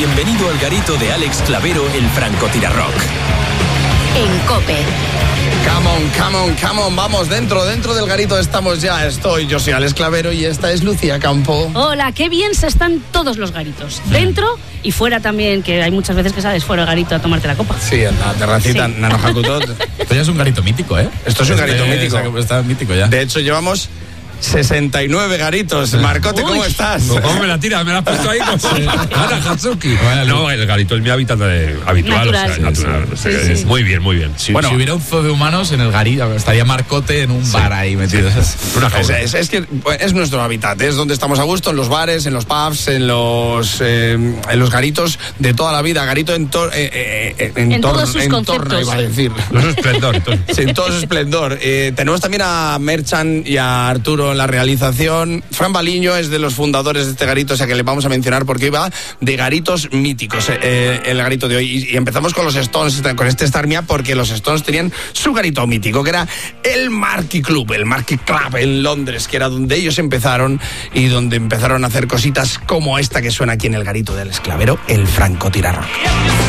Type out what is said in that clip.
Bienvenido al garito de Alex Clavero, el francotirarrock. En COPE. Come on, vamos, dentro del garito estamos ya. Yo soy Alex Clavero y esta es Lucía Campo. Hola, qué bien se están todos los garitos. Dentro y fuera también, que hay muchas veces que sales fuera del garito a tomarte la copa. Sí, en la terracita, Sí. Nano Hakutot. Esto ya es un garito mítico, ¿eh? Esto es un garito mítico. Está mítico ya. De hecho, llevamos 69 garitos. Marcote, ¿cómo estás? ¿Cómo me la tiras? ¿Me la has puesto ahí como Ana Hatsuki? No, el garito es mi hábitat habitual. Natural. O sea, natural. Sí, O sea, sí. es muy bien, muy bien. Si hubiera un zoo de humanos en el garito, estaría Marcote en un bar ahí metido. Una jaula. Es que es nuestro hábitat, es donde estamos a gusto, en los bares, en los pubs, en los garitos de toda la vida. Garito en todos sus conceptos. Iba a decir. No es esplendor. Sí, en todo su esplendor. Tenemos también a Merchan y a Arturo en la realización. Fran Baliño es de los fundadores de este garito, o sea que le vamos a mencionar porque iba de garitos míticos el garito de hoy. Y empezamos con los Stones, con este Start Me Up, porque los Stones tenían su garito mítico, que era el Marquee Club en Londres, que era donde ellos empezaron y donde empezaron a hacer cositas como esta que suena aquí en el garito del Alex Clavero, el francotirarrock.